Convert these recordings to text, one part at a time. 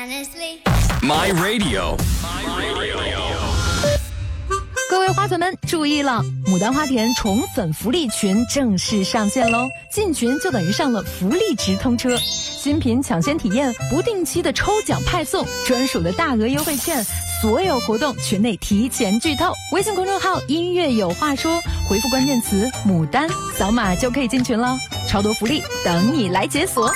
My Radio。 各位花粉们注意了，牡丹花田宠粉福利群正式上线喽！进群就等于上了福利直通车，新品抢先体验，不定期的抽奖派送，专属的大额优惠券，所有活动群内提前剧透。微信公众号音乐有话说，回复关键词牡丹，扫码就可以进群了，超多福利等你来解锁。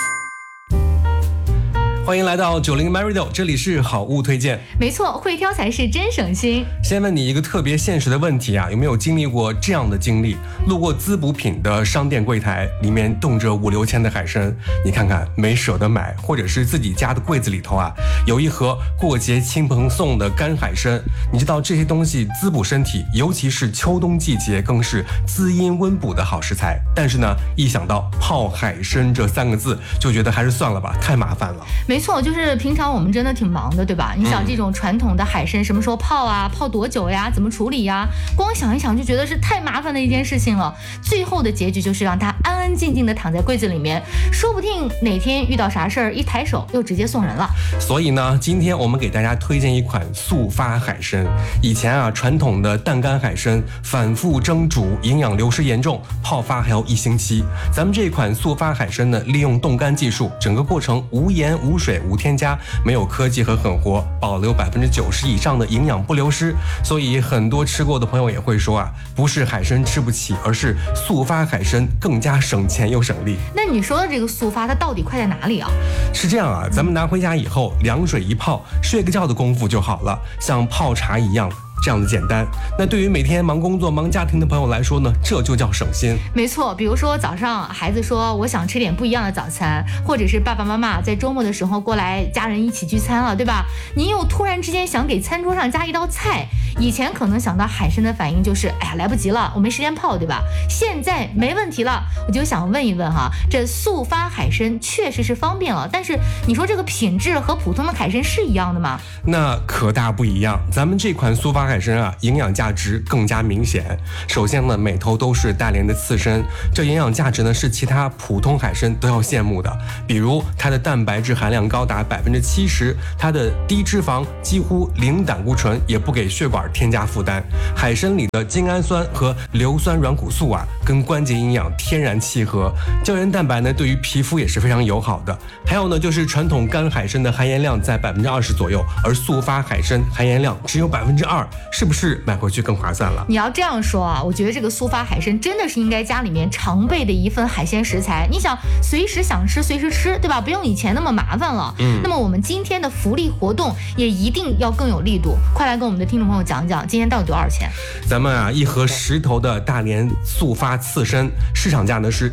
欢迎来到90 My Radio， 这里是好物推荐。 没错，会挑才是真省心。 先问你一个特别现实的问题啊，有没有经历过这样的经历？路过滋补品的商店柜台，里面冻着5、6千的海参，你看看没舍得买，或者是自己家的柜子里头啊，有一盒过节亲朋送的干海参。你知道这些东西滋补身体，尤其是秋冬季节，更是滋阴温补的好食材。但是呢，一想到泡海参这3个字，就觉得还是算了吧，太麻烦了。 没错，就是平常我们真的挺忙的，对吧？你想这种传统的海参什么时候泡啊？泡多久呀？怎么处理呀？光想一想就觉得是太麻烦的一件事情了。最后的结局就是让它安安静静的躺在柜子里面，说不定哪天遇到啥事儿，一抬手又直接送人了。 所以呢，今天我们给大家推荐一款速发海参。以前啊，传统的淡干海参反复蒸煮，营养流失严重，泡发还要1星期。咱们这款速发海参呢，利用冻干技术，整个过程无盐无水无添加，没有科技和狠活，保留90%以上的营养不流失。所以很多吃过的朋友也会说啊，不是海参吃不起，而是速发海参更加省钱又省力。 那你说的这个速发，它到底快在哪里啊？ 是这样啊，咱们拿回家以后，凉水一泡，睡个觉的功夫就好了，像泡茶一样。这样的简单。那对于每天忙工作忙家庭的朋友来说呢，这就叫省心。 没错，比如说早上孩子说我想吃点不一样的早餐，或者是爸爸妈妈在周末的时候过来家人一起聚餐了，对吧？您又突然之间想给餐桌上加一道菜，以前可能想到海参的反应就是哎呀来不及了，我没时间泡，对吧？现在没问题了，我就想问一问哈，这速发海参确实是方便了，但是你说这个品质和普通的海参是一样的吗？ 那可大不一样。咱们这款速发海参啊，营养价值更加明显。首先呢，每头都是大连的刺身，这营养价值呢是其他普通海参都要羡慕的。比如它的蛋白质含量高达70%，它的低脂肪，几乎零胆固醇，也不给血管添加负担。海参里的精氨酸和硫酸软骨素啊，跟关节营养天然契合。胶原蛋白呢，对于皮肤也是非常友好的。还有呢，就是传统干海参的含盐量在20%左右，而速发海参含盐量只有2%，是不是买回去更划算了？ 你要这样说啊，我觉得这个速发海参真的是应该家里面常备的一份海鲜食材。你想随时想吃随时吃，对吧？不用以前那么麻烦了。那么我们今天的福利活动也一定要更有力度，快来跟我们的听众朋友讲讲，今天到底多少钱？ 咱们啊，一盒10头的大连速发刺参，市场价呢是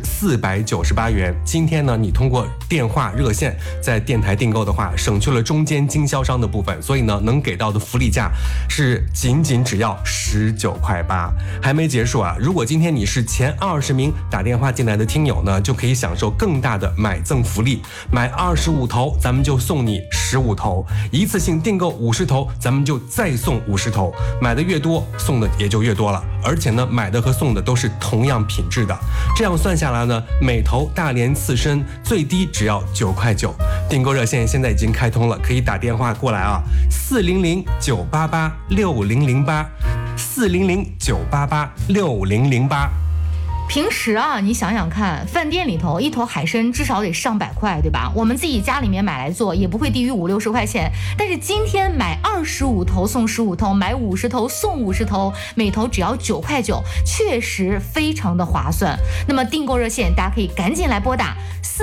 498元。今天呢，你通过电话热线在电台订购的话，省去了中间经销商的部分，所以呢，能给到的福利价是仅只要19.8块。还没结束啊！如果今天你是前20名打电话进来的听友呢，就可以享受更大的买赠福利，买25头，咱们就送你15头，一次性订购50头，咱们就再送50头，买的越多，送的也就越多了。而且呢，买的和送的都是同样品质的，这样算下来呢，每头大连刺参最低只要9.9块。订购热线现在已经开通了，可以打电话过来啊，400-988-6008，400-988-6008。 平时啊，你想想看，饭店里头一头海参至少得上百块，对吧？我们自己家里面买来做也不会低于50、60块钱。但是今天买25头送15头，买50头送50头，每头只要9.9块，确实非常的划算。那么订购热线大家可以赶紧来拨打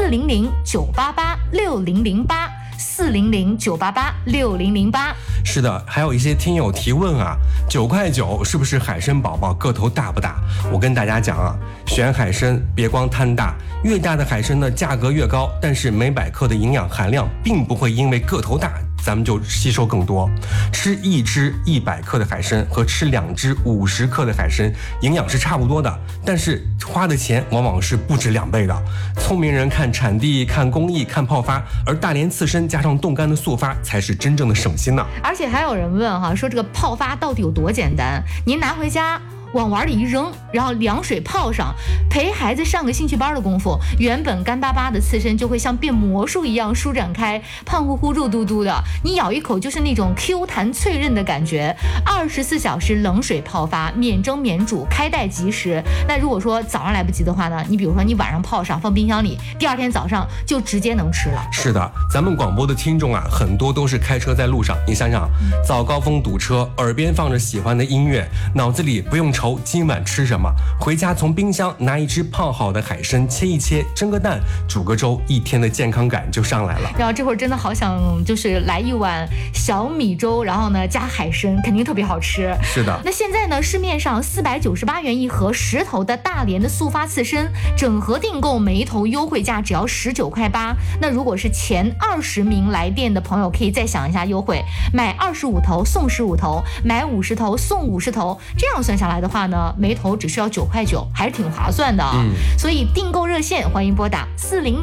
400-988-6008，400-988-6008。 是的，还有一些听友提问啊，9.9块是不是海参宝宝个头大不大？我跟大家讲啊，选海参别光贪大，越大的海参呢价格越高，但是每百克的营养含量并不会因为个头大咱们就吸收更多。吃1只100克的海参和吃2只50克的海参，营养是差不多的，但是花的钱往往是不止2倍的。聪明人看产地、看工艺、看泡发，而大连刺参加上冻干的速发才是真正的省心呢。 而且还有人问哈，说这个泡发到底有多简单？您拿回家往碗里一扔，然后凉水泡上，陪孩子上个兴趣班的功夫，原本干巴巴的刺身就会像变魔术一样舒展开，胖乎乎肉嘟嘟的，你咬一口就是那种 Q 弹脆韧的感觉。24小时冷水泡发，免蒸免煮，开袋即食。那如果说早上来不及的话呢，你比如说你晚上泡上放冰箱里，第二天早上就直接能吃了。 是的，咱们广播的听众啊，很多都是开车在路上，你想想，早高峰堵车，耳边放着喜欢的音乐，脑子里不用愁今晚吃什么，回家从冰箱拿一只泡好的海参切一切，蒸个蛋，煮个粥，一天的健康感就上来了。 然后这会儿真的好想就是来一碗小米粥，然后呢加海参，肯定特别好吃。 是的。 那现在呢，市面上498元一盒10头的大连的速发刺身，整盒订购每一头优惠价只要19块8。那如果是前20名来电的朋友，可以再想一下优惠，买25头送15头，买50头送50头，这样算下来的话呢，每头只需要9块9，还是挺划算的啊。所以订购热线欢迎拨打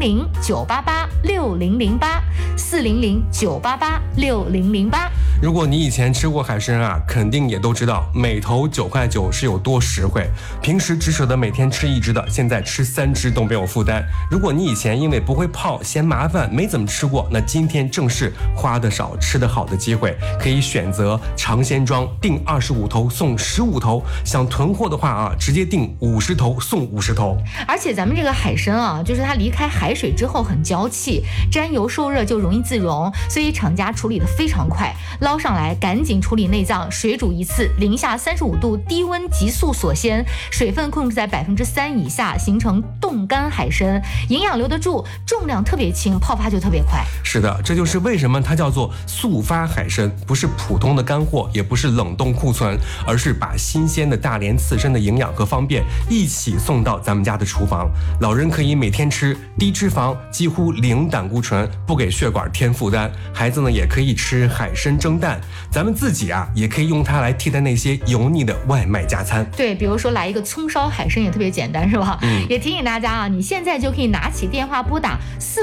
400-988-6008，400-988-6008。 如果你以前吃过海参啊，肯定也都知道每头9块9是有多实惠。平时只舍得每天吃1只的，现在吃3只都没有负担。如果你以前因为不会泡嫌麻烦没怎么吃过，那今天正是花得少吃得好的机会，可以选择尝鲜装，订25头送15头。想囤货的话啊，直接订50头送50头。 而且咱们这个海参啊，就是它离开海水之后很娇气，沾油受热就容易自溶，所以厂家处理的非常快，捞上来赶紧处理内脏，水煮一次，零下35度低温急速锁鲜，水分控制在3%以下，形成冻干海参，营养留得住，重量特别轻，泡发就特别快。 是的，这就是为什么它叫做速发海参，不是普通的干货，也不是冷冻库存，而是把新鲜的大连刺身的营养和方便一起送到咱们家的厨房。老人可以每天吃，低脂肪，几乎零胆固醇，不给血管添负担。孩子呢也可以吃海参蒸蛋，咱们自己啊也可以用它来替代那些油腻的外卖加餐。 对，比如说来一个葱烧海参也特别简单，是吧？也提醒大家啊，你现在就可以拿起电话拨打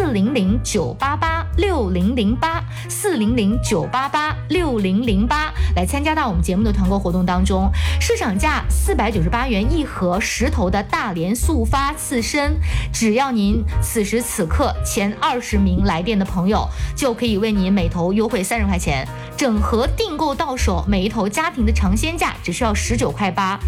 400-988-6008，400-988-6008来参加到我们节目的团购活动当中。市场价498元一盒10头的大连速发刺身，只要您此时此刻前20名来电的朋友，就可以为您每头优惠30块钱，整盒订购到手，每一头家庭的尝鲜价只需要19块8。